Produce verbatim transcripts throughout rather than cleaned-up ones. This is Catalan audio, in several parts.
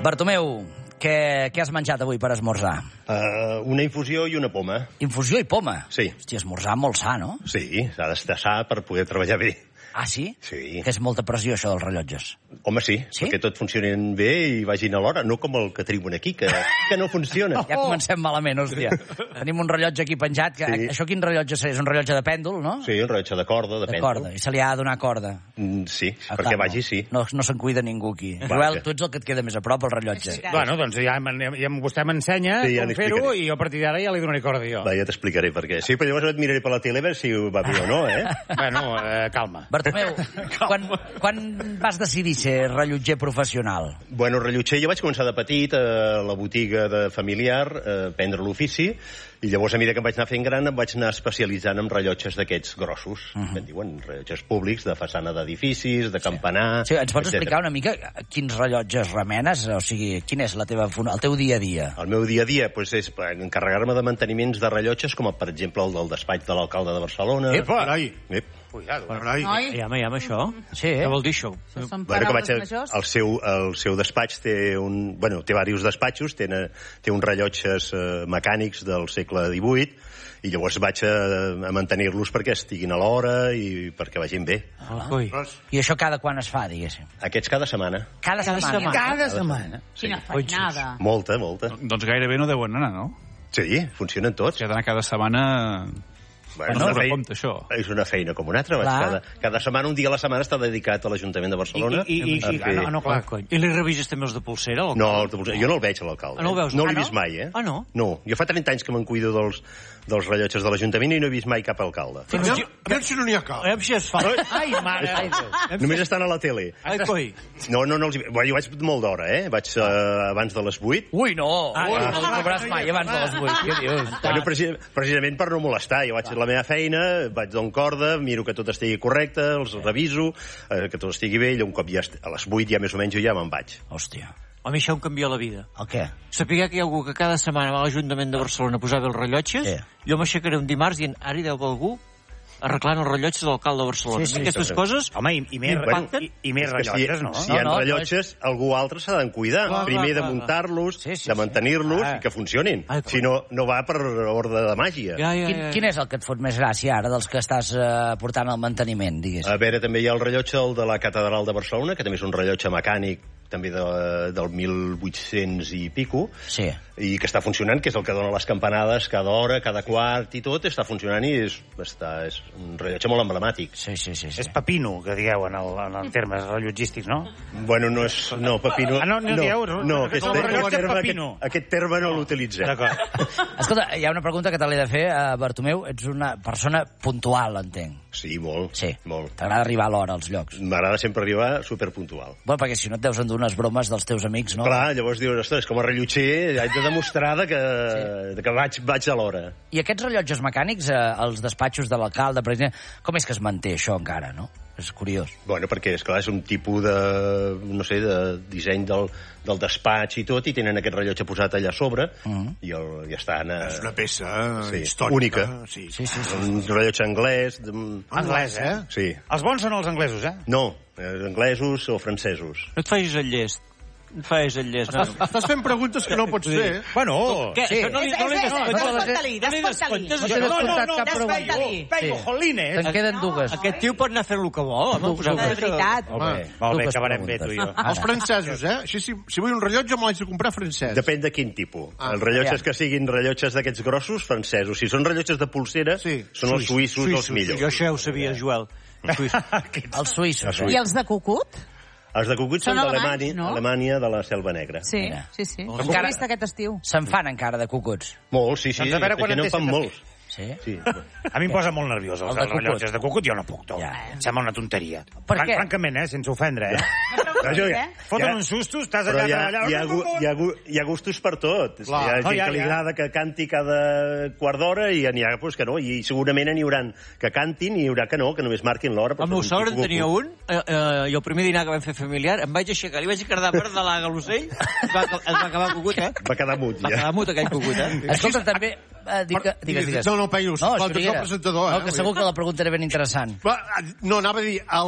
Bartomeu, què, què has menjat avui per esmorzar? Uh, una infusió i una poma. Infusió i poma? Sí. Hòstia, esmorzar molt sa, no? Sí, s'ha d'estar sa per poder treballar bé. Ah, sí? Sí. Que és molta pressió, això dels rellotges. Home, sí, sí? perquè tot funcionin bé i vagin a l'hora, no com el que triuen aquí, que, que no funciona. Ja comencem malament, hòstia. Tenim un rellotge aquí penjat. Que, sí. Això quin rellotge és? Un rellotge de pèndol, no? Sí, un rellotge de corda, de, de pèndol. corda, i se li ha de donar corda. Mm, sí, ah, perquè clar, vagi, no. sí. No, no se'n cuida ningú aquí. Va, Joel, tu ets el que et queda més a prop, el rellotge. Bueno, doncs ja, ja vostè m'ensenya sí, ja com fer-ho i jo a partir d'ara ja li donaré corda jo. Va, ja t'explicaré per què. Sí, però llavors et miraré per la tele a veure si va bé o no, eh? Bueno, eh, calma. Bartomeu, quan, quan vas decidir ser rellotger professional? Bueno, rellotger, jo vaig començar de petit a la botiga de familiar, a prendre l'ofici, i llavors, a mesura que em vaig anar fent gran, em vaig anar especialitzant en rellotges d'aquests grossos, uh -huh. que en diuen rellotges públics, de façana d'edificis, de campanar... Sí, ens pots etcètera. Explicar una mica quins rellotges remenes? O sigui, quin és la teva, el teu dia a dia? El meu dia a dia pues, és encarregar-me de manteniments de rellotges, com per exemple el del despatx de l'alcalde de Barcelona... Epa! Carai! Ep. Cuidado. Ai, ja, ja, això? Sí. Què vol dir, això? Bueno, que vaig a, el, seu, el seu despatx té un... Bueno, té diversos despatxos, té, té uns rellotges eh, mecànics del segle divuit, i llavors vaig a, a mantenir-los perquè estiguin a l'hora i perquè vagin bé. Ah. I això cada quan es fa, diguéssim? Aquests cada setmana. Cada, cada setmana? setmana. Cada setmana. Sí. Quina feinada. Molta, molta. Doncs gairebé no deuen anar, no? Sí, funcionen tots. Si ha d'anar cada setmana... Bueno, no, és, una feina, compte, això. és una feina com una altra. Cada, cada setmana, un dia a la setmana, està dedicat a l'Ajuntament de Barcelona. I, i, i, i, fer... no, no, clar. Oh, I li revises també els de pulsera? No, els de pulsera. Jo no el veig, a l'alcalde. Ah, no el veus? No Ah, l'he no? vist mai, eh? Ah, no? No. Jo fa trenta anys que me'n cuido dels, dels rellotges de l'Ajuntament i no he vist mai cap alcalde. Aviam, aviam si no n'hi ha cap. Aviam si es fa. Ai, mare. Ai, Només estan a la tele. Ai, coi. No, no, no els... Bueno, jo vaig molt d'hora, eh? Vaig uh, abans de les vuit. Ui, no! Ah, Ui, no, no el trobaràs mai abans de les vuit. Què dius? Bueno, precis, precisament per no molestar. Jo vaig fer la meva feina, vaig donar corda, miro que tot estigui correcte, els reviso, eh, que tot estigui bé, i un cop ja est... a les vuit ja més o menys jo ja me'n vaig. Hòstia. A mi això em canvia la vida. El què? Saber que hi ha algú que cada setmana va a l'Ajuntament de Barcelona a posar bé els rellotges, Sí. jo m'aixecaré un dimarts dient, ara hi deu haver algú arreglant els rellotges de l'alcalde de Barcelona. Sí, sí, Aquestes sí. coses... Home, i, i, més, Bueno, i, i més És que rellotges, si, no? Si No, hi ha no, rellotges, algú altre s'ha de cuidar. Clar, Primer clar, de clar, muntar-los, Sí, sí, de mantenir-los sí. i que funcionin. Ai, Si no, no va per ordre de màgia. Ja, ja, Quin, ja. quin és el que et fot més gràcia ara dels que estàs eh, portant al manteniment, diguéssim? A veure, també hi ha el rellotge el de la Catedral de Barcelona, que també és un rellotge mecànic també de, del mil vuit-cents i pico, Sí. i que està funcionant, que és el que dona les campanades cada hora, cada quart i tot, està funcionant i és, està, és un rellotge molt emblemàtic. Sí, sí, sí. sí. És pepino, que digueu en, el, en el termes rellotgístics, no? Bueno, no és... No, pepino... Ah, no, no dieu, no? no aquest, Com a aquest, rellotge terme, pepino. aquest, aquest terme no l'utilitzem. D'acord. Escolta, hi ha una pregunta que te l'he de fer, uh, Bartomeu. Ets una persona puntual, entenc. Sí, molt. Sí. Molt. T'agrada arribar a l'hora als llocs. M'agrada sempre arribar superpuntual. Bueno, perquè si no et deus endur unes bromes dels teus amics, no? Clar, llavors dius, ostres, com a rellotger haig de demostrar de que, sí. que vaig, vaig a l'hora. I aquests rellotges mecànics, eh, als despatxos de l'alcalde, per exemple, com és que es manté això encara, no? És curiós. Bueno, perquè, és clar, és un tipus de, no sé, de disseny del, del despatx i tot, i tenen aquest rellotge posat allà a sobre, Mm -hmm. i, el, i estan... Eh, És una peça sí, històrica. única. Sí, Sí, sí, sí. Un rellotge anglès... De... Anglès, eh? Sí. Els bons són els anglesos, eh? No, eh, anglesos o francesos. No et facis el llest. No et facis el llest. No. Estàs fent preguntes que no pots fer. Bueno... Què? Sí. Això no li, no li És- és- descomptes. descompta-li, No li descompta-li. descomptes, No això. t'he No, no, descomptat no, cap pregunta. descompta-li. Pego, Sí. jolines! Te'n queden dues. Aquest tio pot anar fent el que vol, home. Dues, posar- dues. De veritat. Molt bé. Molt bé, Dues acabarem bé, tu i jo. preguntes. Els francesos, eh? Així, si, si vull un rellotge, me l'haig de comprar francès. Depèn de quin tipus. Ah, Els rellotges aviam. que siguin rellotges d'aquests grossos, francesos. Si són rellotges de pulsera, Sí. són els suïssos els millors. Jo això ja ho sabia, Joel. Suïs. Els suïssos. Els Eh? I els de cucut? Els de cucut són Són alemanys, d'Alemanya, no? Alemanya, de la Selva Negra. Sí, Mira. sí, sí. Encara- Encara... Ho he vist aquest estiu. Se'n fan encara de cucuts. Molts, sí, sí. Doncs a veure quan Aquí en no en deixen fan de molts. Sí? Sí. A mi em posa molt nerviós els, El de els cucut. rellotges de cucut, jo no puc, tu. Ja. Em sembla una tonteria. Per Fran- què? Francament, eh, sense ofendre, eh? Però jo, eh? Foten ja- uns sustos, estàs Però allà... hi ha, allà, hi, ha, gu- hi, ha, gu- hi ha gustos per tot. Hi Clar. ha gent No, ja, que li ja. agrada que canti cada quart d'hora i n'hi ha pues, que no. I segurament n'hi haurà que cantin i hi haurà que no, que només marquin l'hora. El meu sogre en tenia un, eh, eh, i el primer dinar que vam fer familiar, em vaig aixecar, li vaig cardar per de l'aga a l'ocell, es, va, es va acabar cucut, eh? Va quedar mut, Va ja. quedar mut aquell cucut, eh? Escolta, també... Eh, dic, que- digues, digues. No, no, Peyu, sisplau, tu ets el Xuriguera. presentador, eh? No, que segur que la pregunta era ben interessant. Va, no, anava a dir, el,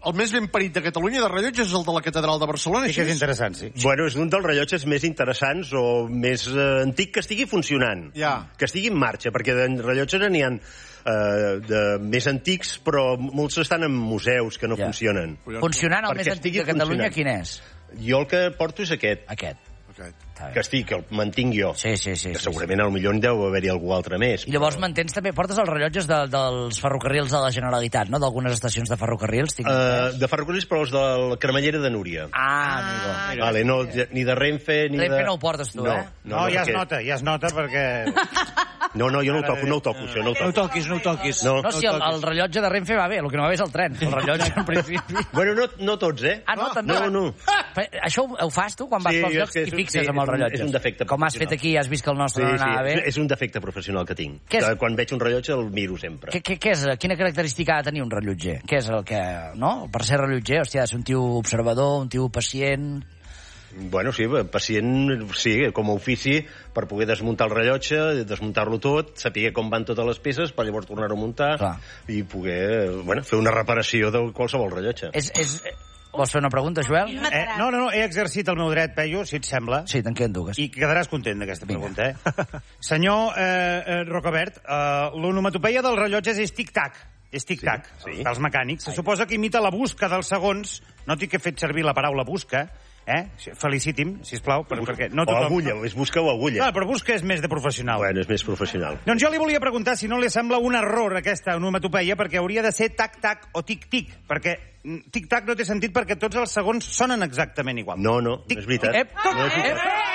el més ben parit de Catalunya de rellotges és el de la Catedral de Barcelona. Sí que és interessant, sí. Bueno, és un dels rellotges més interessants o més eh, antic que estigui funcionant. Ja. Que estigui en marxa, perquè de rellotges n'hi ha eh, de més antics, però molts estan en museus que no Ja. funcionen. Funcionant, el Perquè més antic estigui de Catalunya, funcionant. quin és? Jo el que porto és aquest, Aquest. Aquest. Està que bé. estic, que el mantinc jo. Sí, sí, sí. Que sí, segurament al millor deu haver-hi algú altre més. I llavors mantens també, portes els rellotges de, dels ferrocarrils de la Generalitat, no? D'algunes estacions de ferrocarrils. Tinc Uh, de ferrocarrils, però els de la Cremallera de Núria. Ah, amigo. Vale, no, ni de Renfe, ni Renfe de... no ho portes tu, no, eh? No, no ja es perquè- nota, ja es nota, perquè... No, no, jo no ho toco, no ho toco, això no ho No ho toco. toquis, no ho toquis. No. No, si el, el rellotge de Renfe va bé, el que no va bé és el tren. El rellotge, en principi... Bueno, no, no tots, eh? Ah, no, també? No, no. Però això ho, ho fas tu quan vas Sí, pels és llocs que és i un- fixes sí, amb els és un- rellotges? és un defecte Com has fet professional. aquí i has vist que el nostre Sí, no anava sí, bé. és, és un defecte professional que tinc. Què és? Que quan veig un rellotge el miro sempre. Què, què, què és? Quina característica ha de tenir un rellotger? Què és el que... No? Per ser rellotger, hòstia, ha de ser un tio observador, un tio pacient... Bueno, sí, pacient, sí, com a ofici, per poder desmuntar el rellotge, desmuntar-lo tot, saber com van totes les peces, per llavors tornar-ho a muntar Clar. i poder, bueno, fer una reparació de qualsevol rellotge. És, és... Vols fer una pregunta, Joel? Eh, no, no, no, he exercit el meu dret, Peyu, si et sembla. Sí, te'n queden dues. I quedaràs content d'aquesta pregunta, eh? Senyor eh, eh, Rocabert, eh, l'onomatopeia dels rellotges és tic-tac. És tic-tac, Sí, sí. dels mecànics. Se suposa que imita la busca dels segons. No tinc que fet servir la paraula busca, eh? Feliciti'm, sisplau, per, perquè no O tothom... agulla, és busca o agulla. No, però busca és més de professional. Bueno, és més professional. Doncs jo li volia preguntar si no li sembla un error aquesta onomatopeia, perquè hauria de ser tac-tac o tic-tic, perquè mm, tic-tac no té sentit perquè tots els segons sonen exactament igual. No, no, no és veritat. Ep, No és ep,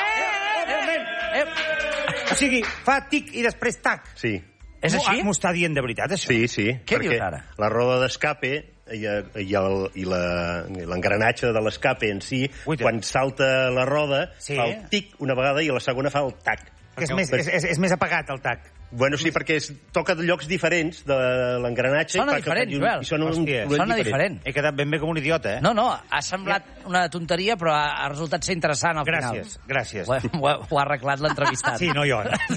veritat. ep. O sigui, fa tic i després tac. Sí, És així? M'ho està dient de veritat, això? sí, sí. Què perquè dius ara? la roda d'escape i, i, el, i la- i l'engranatge de l'escape en si, Ui, té- quan salta la roda, Sí. fa el tic una vegada i a la segona fa el tac. Que és, més, és, és, és més apagat, el tac. Bueno, sí, perquè es toca de llocs diferents de l'engranatge. Sona i fa que diferent, faci un- Joel. i sona un Hòstia, soroll Sona diferent. He quedat ben bé com un idiota, eh? No, no, ha semblat una tonteria, però ha, ha resultat ser interessant al Gràcies, final. gràcies. Ho, ha- ho, ha- ho ha arreglat l'entrevistat. Sí, no jo.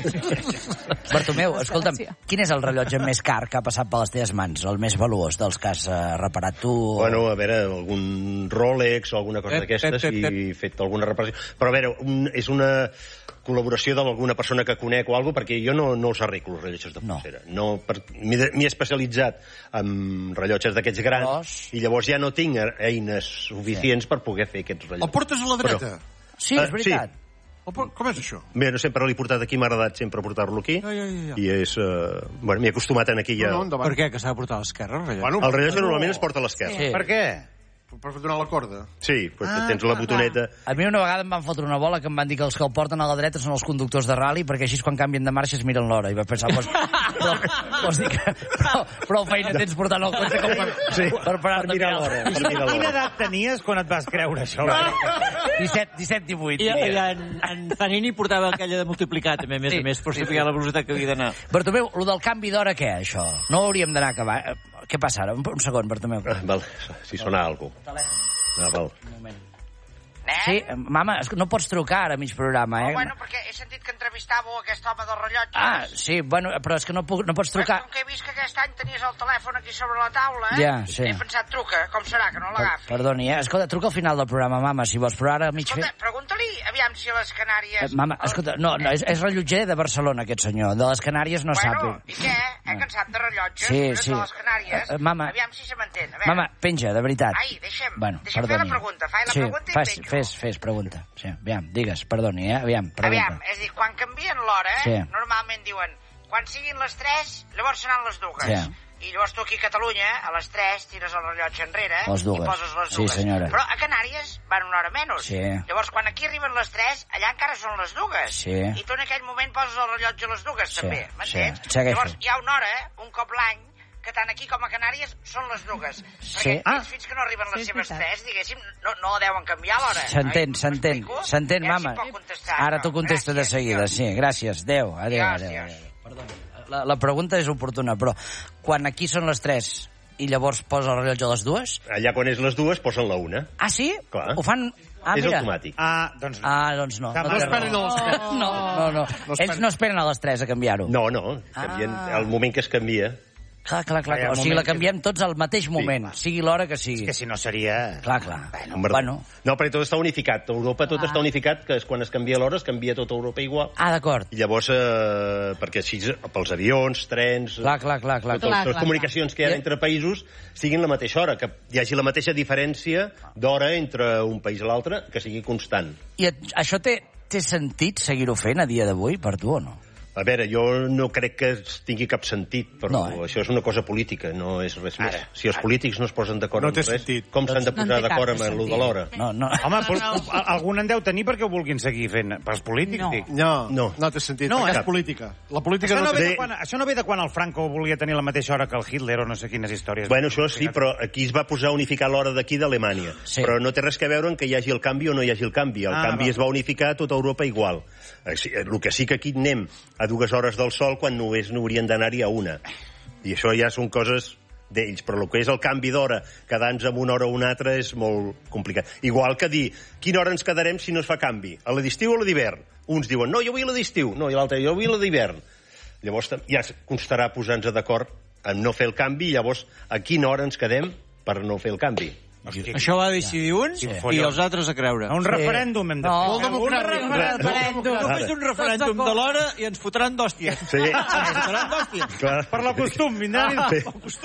Bartomeu, escolta'm, quin és el rellotge més car que ha passat per les teves mans? El més valuós dels que has eh, reparat tu? Bueno, a veure, algun Rolex o alguna cosa Pep, d'aquestes pep, pep, i he fet alguna reparació. Però a veure, un, és una col·laboració d'alguna persona que conec o alguna cosa, perquè jo no, no els arreglo, els rellotges de No. pulsera. No. per- M'he de- m'he especialitzat en rellotges d'aquests grans Gros. i llavors ja no tinc eines suficients per poder fer aquests El rellotges. portes a la dreta? Sí, Ah, és veritat. El por- Com és això? Bé, no sempre l'he portat aquí, m'ha agradat sempre portar-lo aquí. Ja, ja, ja, ja. I és... Uh, bueno, m'he acostumat en aquí ja. No, no, endavant. Per què? Que s'ha de portar a l'esquerra, el rellotge? Bueno, El rellotge normalment es porta a l'esquerra. Sí. Per què? per donar la corda. Sí, pues Ah, tens la clar, botoneta... A mi una vegada em van fotre una bola que em van dir que els que el porten a la dreta són els conductors de rally, perquè així quan canvien de marxa es miren l'hora. I vaig pensar, doncs, però, vols dir que prou, prou feina tens portant el cotxe com per, Sí, per parar-te per mirar a l'hora. mirar Per mirar Quina l'hora. edat tenies quan et vas creure això? disset, disset, divuit. I, i diria. en, en Fanini portava aquella de multiplicar, també, a més Sí, a més, per sí, saber la velocitat que havia d'anar. Bartomeu, el del canvi d'hora, què, això? No hauríem d'anar a acabar. Què passa ara? Un, un segon, Bartomeu. Ah, val, si sona alguna cosa. Ah, val. Sí, mama, és que no pots trucar ara a mig programa, eh? Oh, bueno, perquè he sentit que entrevistàveu aquest home dels rellotges. Ah, sí, bueno, però és que no, puc, no pots trucar... Com que he vist que aquest any tenies el telèfon aquí sobre la taula, eh? Ja, sí. He pensat, truca, com serà, que no l'agafi? Perdoni, eh? Escolta, truca al final del programa, mama, si vols, però ara a mig fer... Escolta, pregunta-li, aviam si a les Canàries... Eh, Mama, escolta, no, no és, és rellotger de Barcelona, aquest senyor. De les Canàries no Bueno, sap. i què? He cansat de rellotges, Sí, sí, sí. de les Canàries. Eh, mama. Aviam si se m'entén. A veure. Mama, penja, de veritat. Ai, deixa'm, Bueno, deixa'm fer la perdoni. pregunta. Faig la sí, pregunta i fes, penjo. fes, fes, pregunta. Sí, aviam, digues, perdoni, eh? Aviam, pregunta. Aviam, és a dir, quan canvien l'hora, Sí. normalment diuen, quan siguin les tres, llavors seran les dues. Sí. I llavors tu aquí a Catalunya, a les tres, tires el rellotge enrere Les dues. i poses les Sí, dues. senyora. Però a Canàries van una hora menys. Sí. Llavors, quan aquí arriben les tres, allà encara són les dues. Sí. I tu en aquell moment poses el rellotge a les dues, Sí, també. M'entens? sí, segueixo. Llavors, hi ha una hora, un cop l'any, que tant aquí com a Canàries són les dues. Sí. Perquè Ah. ells, fins que no arriben les Sí, és seves veritat. tres, diguéssim, no, no deuen canviar l'hora. S'entén, oi? s'entén, M'explico? s'entén, Ja si mama. pot contestar, Ara no? t'ho contesto de Gràcies, seguida, adéu. sí, gràcies. Adéu, adéu, Adiós, adéu. adiós. adéu. Perdoni, la, la pregunta és oportuna, però quan aquí són les tres i llavors posa el rellotge a les dues... Allà quan és les dues posen la una. Ah, sí? Clar. Ho fan... Ah, és mira. automàtic. Ah, doncs... Ah, doncs no. No té esperen raó. a les tres. No, no, no. No Ells esperen. no esperen a les tres a canviar-ho. No, no. Canvien, Ah. el moment que es canvia... Clar, clar, clar. O sigui, la canviem tots al mateix moment, sigui l'hora que sigui. És que si no seria... Clar, clar. Bueno. No, perquè tot està unificat. A Europa tot està unificat, que és quan es canvia l'hora, es canvia tota Europa igual. Ah, d'acord. I llavors, eh, perquè així pels avions, trens... Clar, clar, clar. clar. Totes les comunicacions que hi ha entre països siguin la mateixa hora, que hi hagi la mateixa diferència d'hora entre un país i l'altre, que sigui constant. I et, això té, té sentit seguir-ho fent a dia d'avui, per tu o no? A veure, jo no crec que tingui cap sentit, però no, eh? això és una cosa política, no és res més. Ara, si els polítics no es posen d'acord no amb res, sentit. com s'han de posar no d'acord amb allò de l'hora? No, no. Home, però, algun en deu tenir perquè ho vulguin seguir fent. Pels polítics, no. dic. No, no, no té sentit, no, perquè és és política. La política això, no no ve té... de quan, això no ve de quan el Franco volia tenir la mateixa hora que el Hitler o no sé quines històries. Bueno, això sí, però aquí es va posar a unificar l'hora d'aquí d'Alemanya. Sí. Però no té res a veure en que hi hagi el canvi o no hi hagi el canvi. El ah, canvi va. es va unificar a tota Europa igual. El que sí que aquí anem a dues hores del sol quan només n'haurien d'anar-hi a una. I això ja són coses d'ells, però el que és el canvi d'hora, quedar-nos amb una hora o una altra és molt complicat. Igual que dir, quina hora ens quedarem si no es fa canvi? A la d'estiu o a la d'hivern? Uns diuen, no, jo vull la d'estiu, no, i l'altre, jo vull la d'hivern. Llavors ja constarà posar-nos d'acord en no fer el canvi, i llavors a quina hora ens quedem per no fer el canvi. Hòstia, això va decidir uns sí. i els altres a creure. Un referèndum hem de fer. No, un referèndum. Només un referèndum de l'hora i ens fotran d'hòsties. Sí. Ens fotran d'hòsties. Per la costum, vindran i...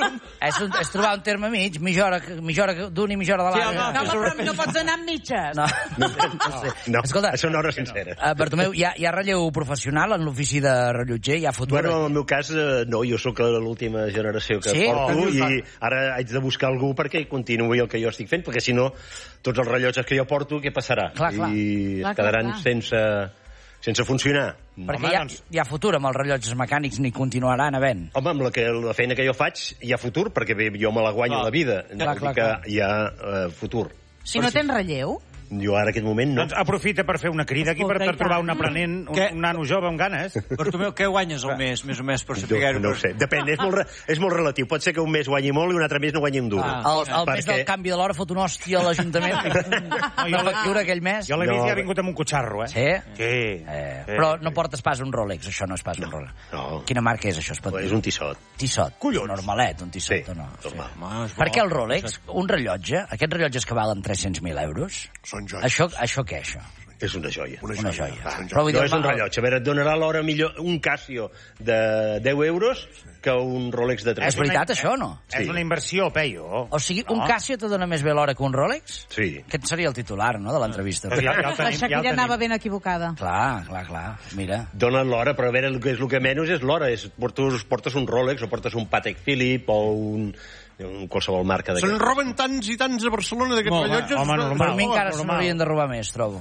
És, un, és trobar un terme mig, mitja hora, mitja hora d'un i mitja hora de l'altre. No, però no pots anar amb mitges. No, no, no sé. No, escolta, això és una hora sencera. Uh, Bartomeu, hi ha, hi ha relleu professional en l'ofici de rellotger? Hi ha futur? Bueno, en el meu cas, eh, no, jo sóc l'última generació que sí? porto oh, i ara haig de buscar algú perquè continuï el que jo estic fent, perquè si no, tots els rellotges que jo porto, què passarà? Clar, clar. I clar, quedaran clar. sense, sense funcionar. Perquè Home, hi ha, doncs... hi ha futur amb els rellotges mecànics, ni continuaran havent. Home, amb la, que, la feina que jo faig hi ha futur, perquè bé, jo me la guanyo clar. la vida. Clar, clar, que clar. hi ha uh, futur. Si no tens relleu... Jo ara, en aquest moment, no. Doncs aprofita per fer una crida aquí per, per trobar un aprenent, un, un nano jove amb ganes. Bartomeu, què guanyes al mes, més o més, per saber-ho? No, no ho sé, depèn, és molt, re, és molt relatiu. Pot ser que un mes guanyi molt i un altre mes no guanyi un duro. Ah, el el perquè... mes del canvi de l'hora fot una hòstia a l'Ajuntament. Una factura aquell mes. Jo l'he vist No, i ha vingut amb un cotxarro, eh? Sí? Sí. Eh, però no portes pas un Rolex, això no és pas un Rolex. no. Quina marca és això? Es pot dir? És un tissot. Tissot. Collons. Normalet, un tissot, Sí, o no? normal. Home, Per què el Rolex, un rellotge, aquests rellotges que valen tres-cents mil euros, Són joies. això, això què, això? És una joia. Una Una joia. joia. Són Però vull dir, No és un el- rellotge. A veure, et donarà l'hora millor un Casio de deu euros que un Rolex de tres. És veritat, això, o no? És una inversió, Peio. O sigui, un Casio te dona més bé l'hora que un Rolex? Sí. Aquest seria el titular, no?, de l'entrevista. Ja, ja el La tenim, ja Shakira el tenim. anava ben equivocada. Clar, clar, clar. Mira. Donen l'hora, però a veure, el que és el que menys és l'hora. És, portes, portes un Rolex o portes un Patek Philippe o un, un qualsevol marca Se'n d'aquest. roben tants i tants a Barcelona d'aquests Molt, rellotges. home, no- normal. Per mi encara se normal. n'haurien de robar més, trobo.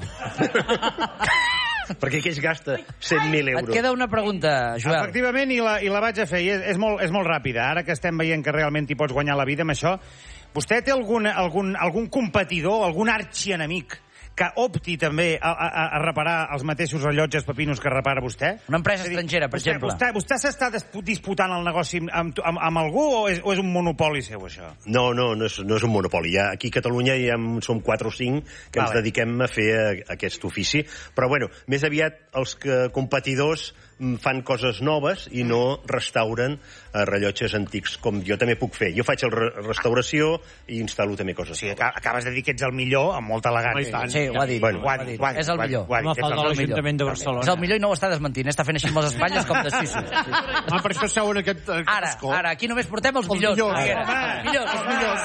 Perquè aquells gasta cent mil Et euros. queda una pregunta, Joel. Efectivament, i la, i la vaig a fer, i és, és, molt, és molt ràpida. Ara que estem veient que realment hi pots guanyar la vida amb això, vostè té algun, algun, algun competidor, algun arxienemic que opti també a, a, a reparar els mateixos rellotges papinos que repara vostè? Una empresa És a dir, estrangera, per vostè, exemple. Vostè, vostè s'està dispu- disputant el negoci amb, amb, amb algú o és, o és un monopoli seu, això? No, no, no és, no és un monopoli. Ja, aquí a Catalunya ja en som quatre o cinc que Vale. ens dediquem a fer a, a aquest ofici. Però, bueno, més aviat els que, competidors mm, fan coses noves i no restauren eh, rellotges antics, com jo també puc fer. Jo faig la re restauració i instal·lo també coses O sigui, noves. aca- acabes de dir que ets el millor amb molta elegància. Sí, ho ha dit. Bueno, ho ha dit. És el millor. Ho ha dit, Home, ets fa el de millor. l'Ajuntament de Barcelona. És el millor i no ho està desmentint. Està fent així amb les espatlles com de sí, sí. Ah, per això seu en aquest, aquest Ara, escó. ara, aquí només portem els Els millors. millors. Figueres. Home. Els millors. Els millors.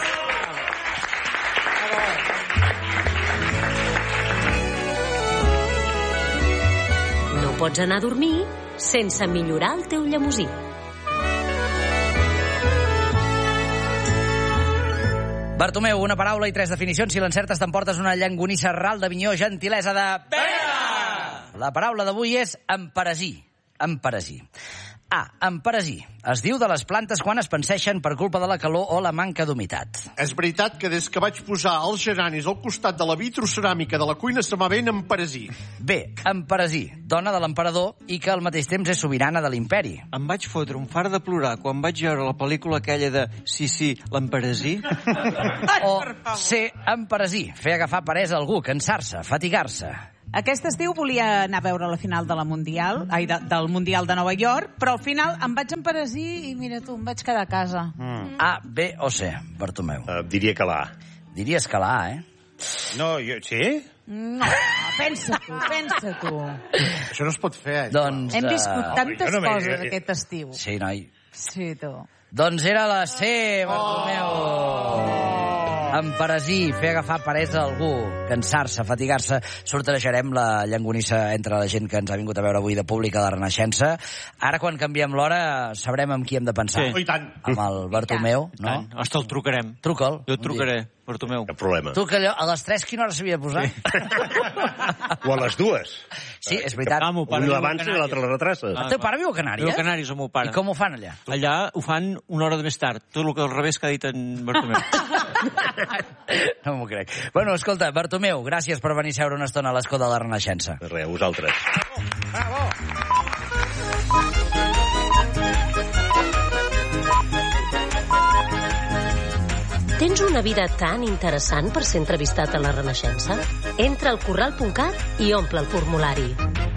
No pots anar a dormir sense millorar el teu llemosí. Bartomeu, una paraula i tres definicions. Si l'encertes t'emportes una llangonissa ral de Vinyó, gentilesa de... Pere! La paraula d'avui és emperesir. Emperesir. A. Emperesir. Es diu de les plantes quan es penseixen per culpa de la calor o la manca d'humitat. És veritat que des que vaig posar els geranis al costat de la vitroceràmica de la cuina se m'ha ben emperesir. B. Emperesir. Dona de l'emperador i que al mateix temps és sobirana de l'imperi. Em vaig fotre un far de plorar quan vaig veure la pel·lícula aquella de Sí, sí, l'emperesí. O C. Emperesir. Fer agafar peresa a algú, cansar-se, fatigar-se. Aquest estiu volia anar a veure la final de la Mundial, ai, de, del Mundial de Nova York, però al final em vaig emparesir i mira tu, em vaig quedar a casa. Mm. A, B o C, Bartomeu? Uh, diria que l'A. Diries que l'A, eh? No, jo... Sí? No, pensa tu, pensa tu. Això no es pot fer, eh? Doncs... Hem viscut uh, tantes no me- coses aquest estiu. Sí, noi. Sí, tu. Doncs era la C, Bartomeu. Oh. Emparesir, fer agafar peresa a algú, cansar-se, fatigar-se. Sortejarem la llangonissa entre la gent que ens ha vingut a veure avui de Pública de Renaixença. Ara, quan canviem l'hora, sabrem amb qui hem de pensar. Sí. Oh, i tant. Amb el Bartomeu, I no? tant. Hasta el trucarem. Truca'l. Jo et trucaré, Bartomeu. Cap problema. Tu, que allò, a les tres quina hora s'havia de posar? O a les dues. Sí, és veritat. Ah, meu pare Un viu a l'avança i Canàries. l'altre la retrassa. El teu pare viu a Canàries? Viu a Canàries, el meu pare. I com ho fan allà? Allà ho fan una hora de més tard. Tot el que al revés que ha dit en Bartomeu. No m'ho crec. Bueno, escolta, Bartomeu, gràcies per venir a seure una estona a l'escó de la Renaixença. De res, a vosaltres. Bravo! Tens una vida tan interessant per ser entrevistat a la Renaixença? Entra al corral punt cat i omple el formulari.